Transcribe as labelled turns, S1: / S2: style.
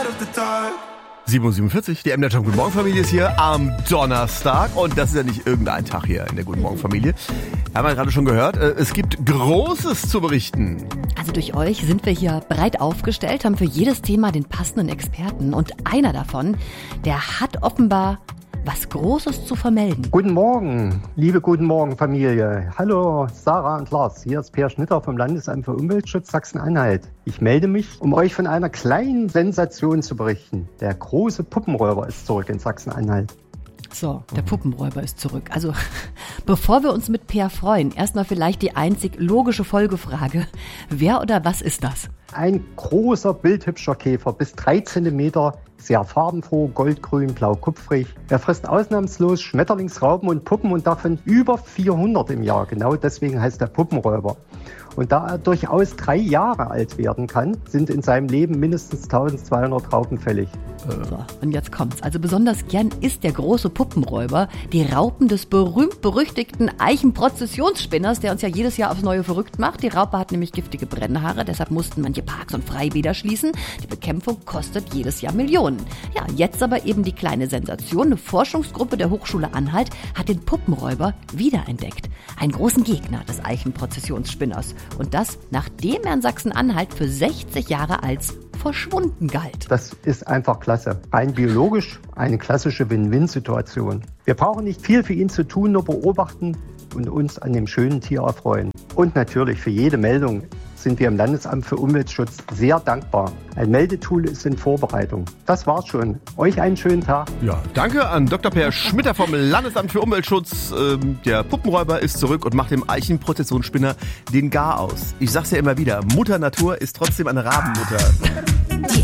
S1: 7:47 die MDR Guten Morgen Familie ist hier am Donnerstag und das ist ja nicht irgendein Tag hier in der Guten Morgen Familie. Haben wir gerade schon gehört, es gibt Großes zu berichten.
S2: Also durch euch sind wir hier breit aufgestellt, haben für jedes Thema den passenden Experten und einer davon, der hat offenbar was Großes zu vermelden.
S3: Guten Morgen, liebe Guten Morgen Familie. Hallo Sarah und Lars, hier ist Peer Schnitter vom Landesamt für Umweltschutz Sachsen-Anhalt. Ich melde mich, um euch von einer kleinen Sensation zu berichten. Der große Puppenräuber ist zurück in Sachsen-Anhalt.
S2: So, der Puppenräuber ist zurück. Also, bevor wir uns mit Peer freuen, erstmal vielleicht die einzig logische Folgefrage. Wer oder was ist das?
S3: Ein großer, bildhübscher Käfer, bis 3 Zentimeter, sehr farbenfroh, goldgrün, blau-kupfrig. Er frisst ausnahmslos Schmetterlingsraupen und Puppen und davon über 400 im Jahr. Genau deswegen heißt er Puppenräuber. Und da er durchaus 3 Jahre alt werden kann, sind in seinem Leben mindestens 1200 Raupen fällig.
S2: So, und jetzt kommt's. Also besonders gern isst der große Puppenräuber die Raupen des berühmt-berüchtigten Eichenprozessionsspinners, der uns ja jedes Jahr aufs Neue verrückt macht. Die Raupe hat nämlich giftige Brennhaare, deshalb mussten manche Parks und Freibäder schließen. Die Bekämpfung kostet jedes Jahr Millionen. Ja, jetzt aber eben die kleine Sensation. Eine Forschungsgruppe der Hochschule Anhalt hat den Puppenräuber wiederentdeckt. Einen großen Gegner des Eichenprozessionsspinners. Und das, nachdem er in Sachsen-Anhalt für 60 Jahre als verschwunden galt.
S3: Das ist einfach klasse. Rein biologisch eine klassische Win-Win-Situation. Wir brauchen nicht viel für ihn zu tun, nur beobachten und uns an dem schönen Tier erfreuen. Und natürlich für jede Meldung sind wir im Landesamt für Umweltschutz sehr dankbar. Ein Meldetool ist in Vorbereitung. Das war's schon. Euch einen schönen Tag.
S1: Ja, danke an Dr. Peer Schmitter vom Landesamt für Umweltschutz. Der Puppenräuber ist zurück und macht dem Eichenprozessionsspinner den Gar aus. Ich sag's ja immer wieder, Mutter Natur ist trotzdem eine Rabenmutter.
S2: Die